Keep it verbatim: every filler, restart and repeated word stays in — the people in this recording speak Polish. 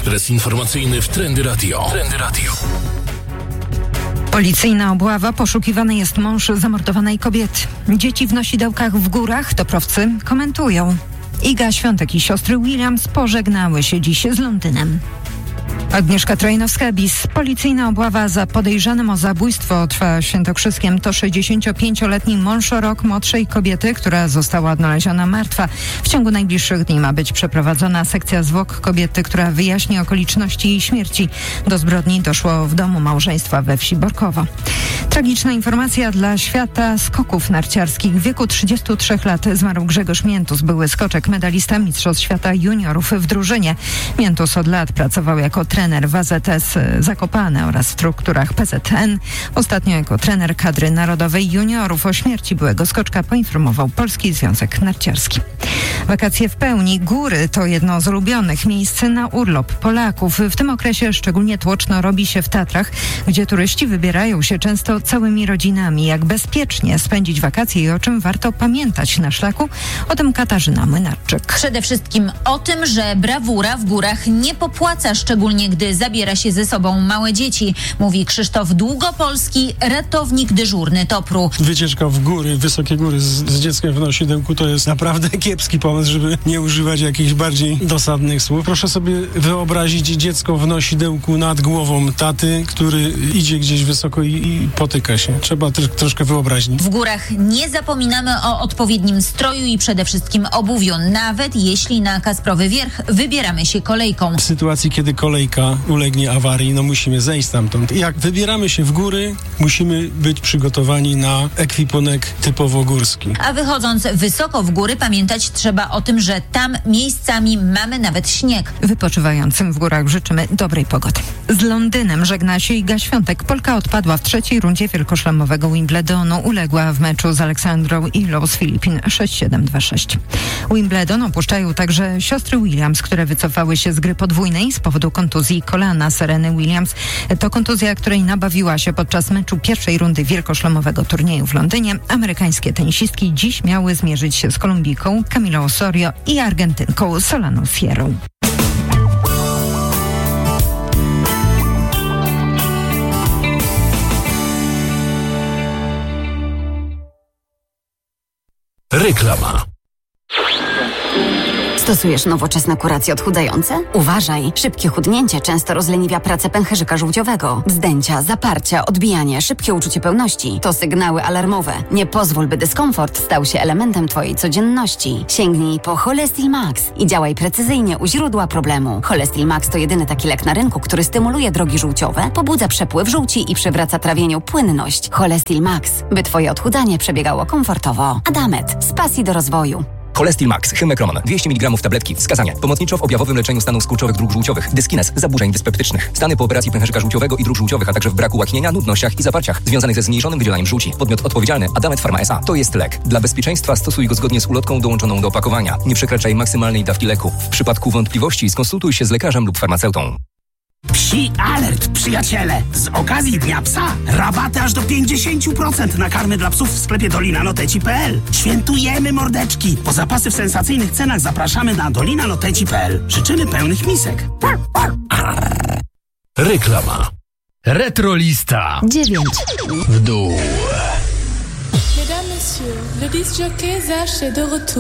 Ekspres informacyjny w Trendy Radio. Trendy Radio. Policyjna obława, poszukiwany jest mąż zamordowanej kobiety. Dzieci w nosidełkach w górach, toprowcy komentują. Iga Świątek i siostry Williams pożegnały się dziś z Londynem. Agnieszka Trojnowska-Bis. Policyjna obława za podejrzanym o zabójstwo trwa świętokrzyskiem. To sześćdziesięciopięcioletni mąż o rok młodszej kobiety, która została odnaleziona martwa. W ciągu najbliższych dni ma być przeprowadzona sekcja zwłok kobiety, która wyjaśni okoliczności jej śmierci. Do zbrodni doszło w domu małżeństwa we wsi Borkowo. Tragiczna informacja dla świata skoków narciarskich. W wieku trzydziestu trzech lat zmarł Grzegorz Miętus, były skoczek, medalista Mistrzostw Świata Juniorów w drużynie. Miętus od lat pracował jako trener w A Z S Zakopane oraz w strukturach P Z N. Ostatnio jako trener kadry narodowej juniorów. O śmierci byłego skoczka poinformował Polski Związek Narciarski. Wakacje w pełni. Góry to jedno z ulubionych miejsc na urlop Polaków. W tym okresie szczególnie tłoczno robi się w Tatrach, gdzie turyści wybierają się często całymi rodzinami. Jak bezpiecznie spędzić wakacje i o czym warto pamiętać na szlaku? O tym Katarzyna Młynarczyk. Przede wszystkim o tym, że brawura w górach nie popłaca, szczególnie gdy zabiera się ze sobą małe dzieci, mówi Krzysztof Długopolski, ratownik dyżurny Topru. Wycieczka w góry, wysokie góry z, z dzieckiem w nosidełku to jest naprawdę kiepski pomysł, żeby nie używać jakichś bardziej dosadnych słów. Proszę sobie wyobrazić dziecko w nosidełku nad głową taty, który idzie gdzieś wysoko i, i potyka się. Trzeba tr- troszkę wyobraźni. W górach nie zapominamy o odpowiednim stroju i przede wszystkim obuwiu, nawet jeśli na Kasprowy Wierch wybieramy się kolejką. W sytuacji, kiedy kolejka ulegnie awarii, no musimy zejść stamtąd. Jak wybieramy się w góry, musimy być przygotowani na ekwipunek typowo górski. A wychodząc wysoko w góry, pamiętać trzeba o tym, że tam miejscami mamy nawet śnieg. Wypoczywającym w górach życzymy dobrej pogody. Z Londynem żegna się Iga Świątek. Polka odpadła w trzeciej rundzie wielkoszlemowego Wimbledonu. Uległa w meczu z Aleksandrą Ilą z Filipin sześć siedem dwa sześć. Wimbledon opuszczają także siostry Williams, które wycofały się z gry podwójnej z powodu kontuzji kolana Sereny Williams. To kontuzja, której nabawiła się podczas meczu pierwszej rundy wielkoszlemowego turnieju w Londynie. Amerykańskie tenisistki dziś miały zmierzyć się z Kolumbijką Camilą Osorio i Argentynką Solaną Sierrą. Reklama. Stosujesz nowoczesne kuracje odchudzające? Uważaj! Szybkie chudnięcie często rozleniwia pracę pęcherzyka żółciowego. Wzdęcia, zaparcia, odbijanie, szybkie uczucie pełności to sygnały alarmowe. Nie pozwól, by dyskomfort stał się elementem Twojej codzienności. Sięgnij po Cholestil Max i działaj precyzyjnie u źródła problemu. Cholestil Max to jedyny taki lek na rynku, który stymuluje drogi żółciowe, pobudza przepływ żółci i przywraca trawieniu płynność. Cholestil Max, by Twoje odchudzanie przebiegało komfortowo. Adamet, z pasji do rozwoju. Cholestil Max, Hymekroman, dwieście miligramów tabletki. Wskazania. Pomocniczo w objawowym leczeniu stanów skurczowych dróg żółciowych. Dyskines, zaburzeń dyspeptycznych. Stany po operacji pęcherzyka żółciowego i dróg żółciowych, a także w braku łaknienia, nudnościach i zaparciach związanych ze zmniejszonym wydzielaniem żółci. Podmiot odpowiedzialny Adamet Pharma S A. To jest lek. Dla bezpieczeństwa stosuj go zgodnie z ulotką dołączoną do opakowania. Nie przekraczaj maksymalnej dawki leku. W przypadku wątpliwości skonsultuj się z lekarzem lub farmaceutą. Psi alert, przyjaciele! Z okazji Dnia Psa rabaty aż do pięćdziesiąt procent na karmy dla psów w sklepie dolina noteci kropka p l. Świętujemy, mordeczki! Po zapasy w sensacyjnych cenach zapraszamy na dolina noteci kropka p l. Życzymy pełnych misek. Reklama. Retrolista. dziewięć. W dół. Mesdames, Messieurs, le disc jockey Zach est de retour.